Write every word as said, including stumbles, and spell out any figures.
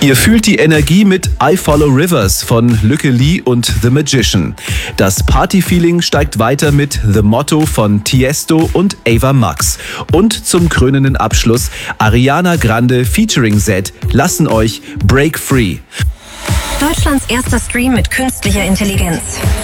Ihr fühlt die Energie mit I Follow Rivers von Lykke Li und The Magician. Das Party-Feeling steigt weiter mit The Motto von Tiesto und Ava Max. Und zum krönenden Abschluss Ariana Grande featuring Zedd lassen euch Break Free. Deutschlands erster Stream mit künstlicher Intelligenz.